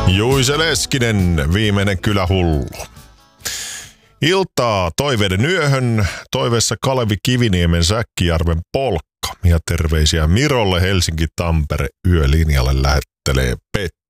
Juise Leskinen, viimeinen kylähullu. Iltaa toiveiden yöhön, toiveessa Kalevi Kiviniemen Säkkijärven polkka. Ja terveisiä Mirolle Helsinki-Tampere yölinjalle lähettelee Petteri.